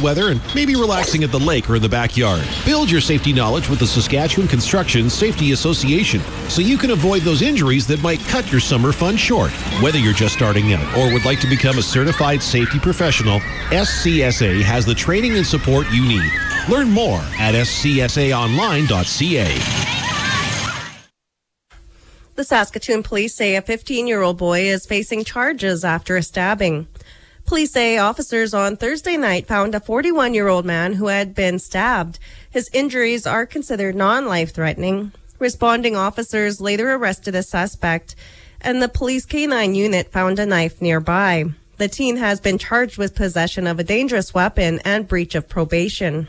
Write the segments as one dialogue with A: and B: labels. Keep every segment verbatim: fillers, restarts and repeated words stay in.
A: weather and maybe relaxing at the lake or in the backyard. Build your safety knowledge with the Saskatchewan Construction Safety Association so you can avoid those injuries that might cut your summer fun short. Whether you're just starting out or would like to become a certified safety professional, S C S A has the training and support you need. Learn more at s c s a online dot c a.
B: The Saskatoon police say a fifteen-year-old boy is facing charges after a stabbing. Police say officers on Thursday night found a forty-one-year-old man who had been stabbed. His injuries are considered non-life-threatening. Responding officers later arrested a suspect, and the police K nine unit found a knife nearby. The teen has been charged with possession of a dangerous weapon and breach of probation.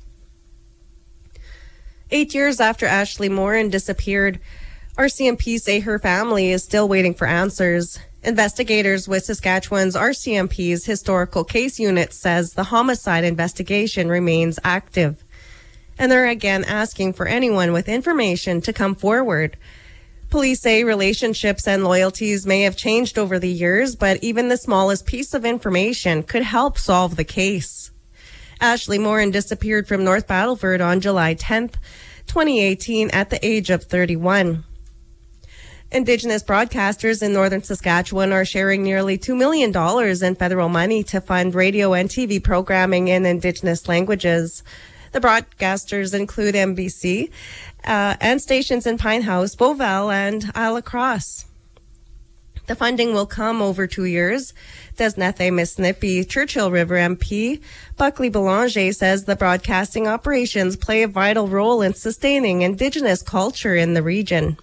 B: Eight years after Ashley Morin disappeared, R C M P say her family is still waiting for answers. Investigators with Saskatchewan's R C M P's Historical Case Unit says the homicide investigation remains active. And they're again asking for anyone with information to come forward. Police say relationships and loyalties may have changed over the years, but even the smallest piece of information could help solve the case. Ashley Morin disappeared from North Battleford on July tenth, twenty eighteen at the age of thirty-one. Indigenous broadcasters in northern Saskatchewan are sharing nearly two million dollars in federal money to fund radio and T V programming in Indigenous languages. The broadcasters include M B C uh, and stations in Pine House, Beauval, and Isle La Crosse. The funding will come over two years. Desnethe Misnippy, Churchill River M P Buckley Belanger says the broadcasting operations play a vital role in sustaining Indigenous culture in the region.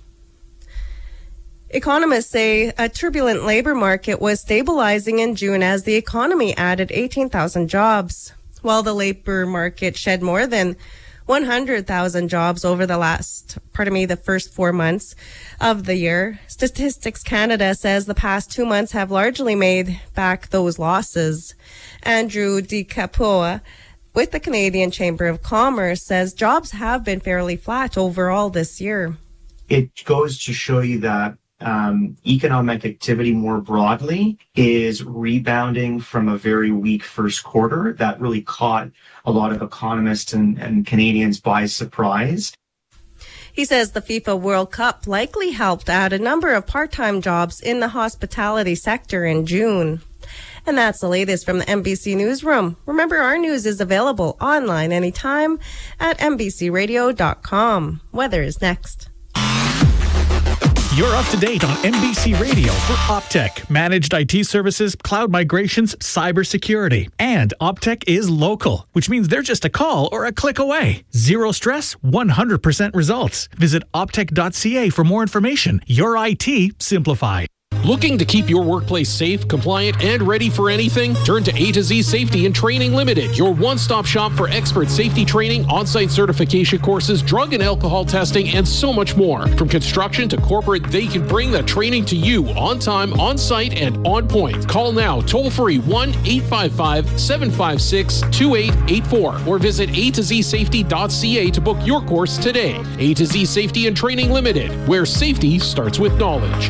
B: Economists say a turbulent labor market was stabilizing in June as the economy added eighteen thousand jobs, while the labor market shed more than one hundred thousand jobs over the last, pardon me, the first four months of the year. Statistics Canada says the past two months have largely made back those losses. Andrew DiCapoa with the Canadian Chamber of Commerce says jobs have been fairly flat overall this year.
C: It goes to show you that Um, economic activity more broadly is rebounding from a very weak first quarter that really caught a lot of economists and, and Canadians by surprise.
B: He says the FIFA World Cup likely helped add a number of part-time jobs in the hospitality sector in June. And that's the latest from the N B C Newsroom. Remember, our news is available online anytime at n b c radio dot com. Weather is next.
D: You're up to date on N B C Radio for Optech, managed I T services, cloud migrations, cybersecurity. And Optech is local, which means they're just a call or a click away. Zero stress, one hundred percent results. Visit optech dot c a for more information. Your I T simplified.
E: Looking to keep your workplace safe, compliant, and ready for anything? Turn to A to Z Safety and Training Limited, your one-stop shop for expert safety training, on-site certification courses, drug and alcohol testing, and so much more. From construction to corporate, they can bring the training to you on time, on site, and on point. Call now, toll-free one eight five five, seven five six, two eight eight four or visit a to z safety dot c a to book your course today. A to Z Safety and Training Limited, where safety starts with knowledge.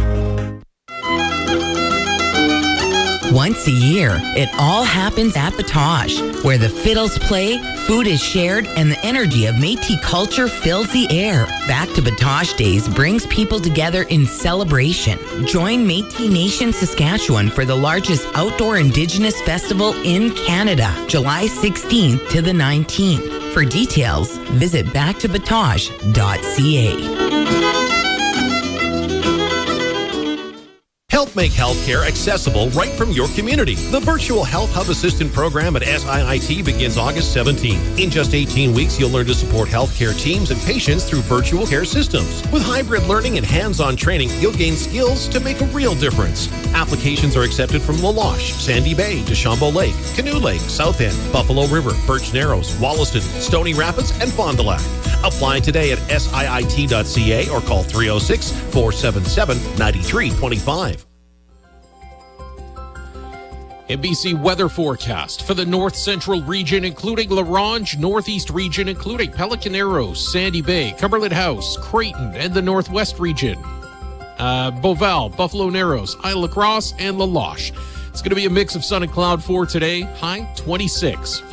F: Once a year, it all happens at Batoche, where the fiddles play, food is shared, and the energy of Métis culture fills the air. Back to Batoche Days brings people together in celebration. Join Métis Nation Saskatchewan for the largest outdoor Indigenous festival in Canada, July sixteenth to the nineteenth. For details, visit back to batoche dot c a.
A: Help make healthcare accessible right from your community. The Virtual Health Hub Assistant Program at S I I T begins August seventeenth. In just eighteen weeks, you'll learn to support healthcare teams and patients through virtual care systems. With hybrid learning and hands-on training, you'll gain skills to make a real difference. Applications are accepted from La Loche, Sandy Bay, Deschambault Lake, Canoe Lake, South End, Buffalo River, Birch Narrows, Wollaston, Stony Rapids, and Fond du Lac. Apply today at s i i t dot c a or call three oh six, four seven seven, nine three two five.
E: N B C weather forecast for the north central region, including La Ronge, northeast region, including Pelican Arrows, Sandy Bay, Cumberland House, Creighton, and the northwest region. Uh, Beauval, Buffalo Narrows, Isle La Crosse, and La Loche. It's going to be a mix of sun and cloud for today. High twenty-six.